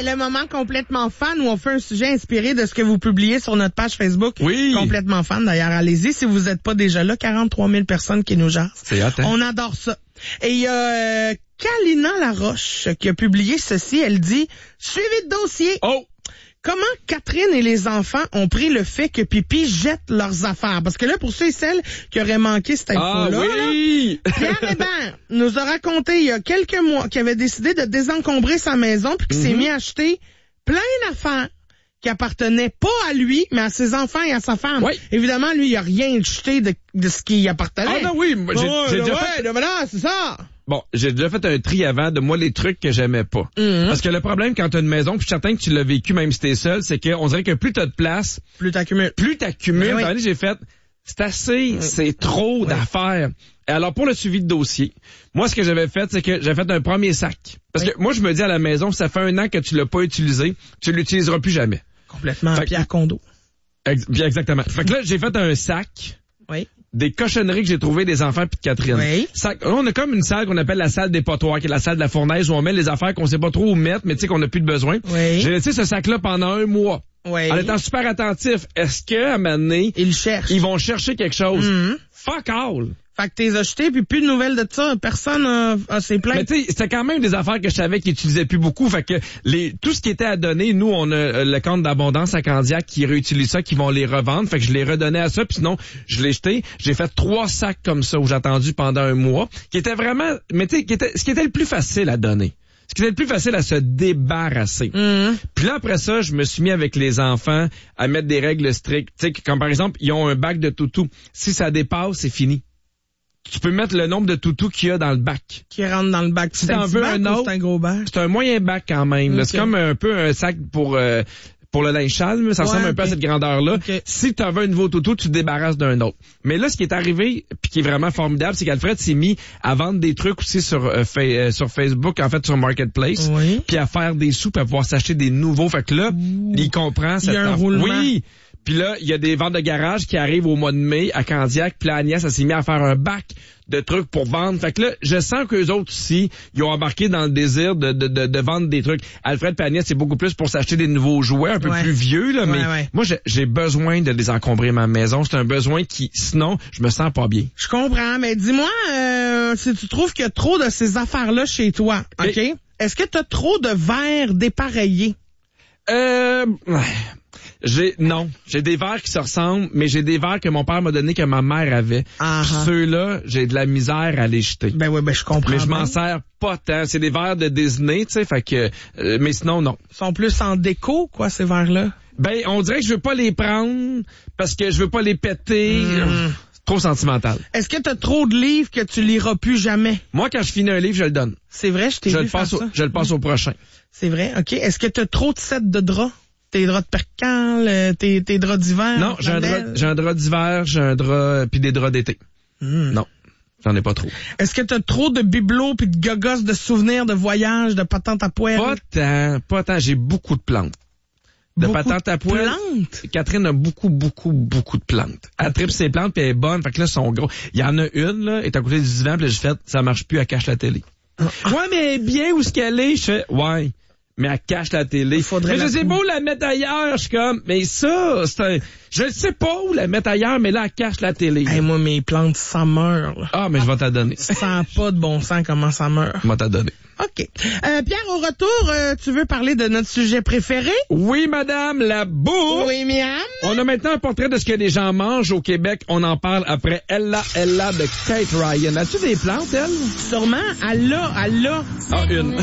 le moment complètement fan où on fait un sujet inspiré de ce que vous publiez sur notre page Facebook. Oui. Complètement fan, d'ailleurs. Allez-y, si vous n'êtes pas déjà là, 43 000 personnes qui nous jasent. C'est hot, hein? On adore ça. Et il y a Kalina Laroche qui a publié ceci. Elle dit, suivi de dossier. Oh! Comment Catherine et les enfants ont pris le fait que Pipi jette leurs affaires? Parce que là, pour ceux et celles qui auraient manqué cette info-là, oui! Pierre Hébert nous a raconté il y a quelques mois qu'il avait décidé de désencombrer sa maison puis qu'il s'est mis à acheter plein d'affaires qui appartenaient pas à lui, mais à ses enfants et à sa femme. Oui. Évidemment, lui, il a rien jeté de ce qui y appartenait. Ah non, oui, moi, j'ai déjà fait... Voilà, c'est ça. Bon, j'ai déjà fait un tri avant de moi les trucs que j'aimais pas. Parce que le problème quand t'as une maison, puis je suis certain que tu l'as vécu même si t'es seul, c'est qu'on dirait que plus t'as de place, plus t'accumules. Oui. Allez, j'ai fait, c'est assez, c'est trop d'affaires. Alors pour le suivi de dossier, moi ce que j'avais fait, c'est que j'ai fait un premier sac. Parce que moi je me dis à la maison, ça fait 1 an que tu l'as pas utilisé, tu l'utiliseras plus jamais. Complètement Pierre Condo. Exactement. Fait que là, j'ai fait un sac. Oui. Des cochonneries que j'ai trouvées des enfants puis de Catherine. Oui. On a comme une salle qu'on appelle la salle des potoirs, qui est la salle de la fournaise où on met les affaires qu'on sait pas trop où mettre, mais tu sais qu'on n'a plus de besoin. Oui. J'ai laissé ce sac-là pendant 1 mois. Oui. En étant super attentif. Est-ce qu'à un moment donné, ils vont chercher quelque chose? Fuck all! Fait que t'es acheté puis plus de nouvelles de ça. Personne a ses plaintes. Mais tu sais, c'était quand même des affaires que je savais qu'ils utilisaient plus beaucoup. Fait que tout ce qui était à donner, nous, on a le compte d'abondance à Candiac qui réutilise ça, qui vont les revendre. Fait que je les redonnais à ça, puis sinon, je l'ai jeté. J'ai fait 3 sacs comme ça où j'ai attendu pendant 1 mois, qui était vraiment, mais tu sais, ce qui était le plus facile à donner. Ce qui était le plus facile à se débarrasser. Puis là, après ça, je me suis mis avec les enfants à mettre des règles strictes. Tu sais, comme par exemple, ils ont un bac de toutous. Si ça dépasse, c'est fini. Tu peux mettre le nombre de toutous qu'il y a dans le bac. Qui rentre dans le bac. Si t'en veux un autre, c'est un gros bac. C'est un moyen bac quand même. Okay. C'est comme un peu un sac pour le linge sale, ça ressemble un peu à cette grandeur-là. Okay. Si tu veux un nouveau toutou, tu te débarrasses d'un autre. Mais là, ce qui est arrivé, puis qui est vraiment formidable, c'est qu'Alfred s'est mis à vendre des trucs aussi sur Facebook, en fait sur Marketplace, puis à faire des sous, puis à pouvoir s'acheter des nouveaux. Fait que là, il comprend cette... Il y a un roulement. Oui. Puis là, il y a des ventes de garage qui arrivent au mois de mai à Candiac. Puis là, Agnès, elle s'est mis à faire un bac de trucs pour vendre. Fait que là, je sens qu'eux autres aussi, ils ont embarqué dans le désir de vendre des trucs. Alfred et Agnès, c'est beaucoup plus pour s'acheter des nouveaux jouets un peu plus vieux, là. Mais moi, j'ai besoin de désencombrer ma maison. C'est un besoin qui, sinon, je me sens pas bien. Je comprends, mais dis-moi, si tu trouves qu'il y a trop de ces affaires-là chez toi, OK? Est-ce que tu as trop de verres dépareillés? Non, j'ai des verres qui se ressemblent, mais j'ai des verres que mon père m'a donné que ma mère avait. Ceux-là, j'ai de la misère à les jeter. Ben oui, je comprends. Mais je m'en sers pas tant. C'est des verres de Disney, tu sais, fait que mais sinon non. Ils sont plus en déco, quoi, ces verres-là. Ben, on dirait que je veux pas les prendre parce que je veux pas les péter. C'est trop sentimental. Est-ce que t'as trop de livres que tu liras plus jamais? Moi, quand je finis un livre, je le donne. C'est vrai, je le passe au prochain. C'est vrai, OK. Est-ce que t'as trop de sets de draps? Tes draps de percale, tes draps d'hiver? Non, j'ai un drap d'hiver, j'ai un drap, puis des draps d'été. Non, j'en ai pas trop. Est-ce que t'as trop de bibelots puis de gogos de souvenirs de voyage, de patentes à poêle? Pas tant. J'ai beaucoup de plantes. De patentes à poêle. Plantes? Catherine a beaucoup de plantes. Elle tripe ses plantes puis elle est bonne, fait que là, elles sont gros. Il y en a une, là, est à côté du divan, puis là, j'ai fait, ça marche plus, elle cache la télé. Ouais, mais elle est bien où ce qu'elle est? Je fais, ouais. Mais elle cache la télé. Mais je sais pas où la mettre ailleurs. Je suis comme, mais ça, je sais pas où la mettre ailleurs, mais là, elle cache la télé. Hey, moi, mes plantes, ça meurt. Là. Ah, mais je vais t'en donner. Ça n'a pas de bon sens comment ça meurt. Je vais t'en donner. OK. Pierre, au retour, tu veux parler de notre sujet préféré? Oui, madame, la bouffe. Oui, miam. On a maintenant un portrait de ce que les gens mangent au Québec. On en parle après Ella de Kate Ryan. As-tu des plantes, elle? Sûrement. Elle l'a. Ah, une.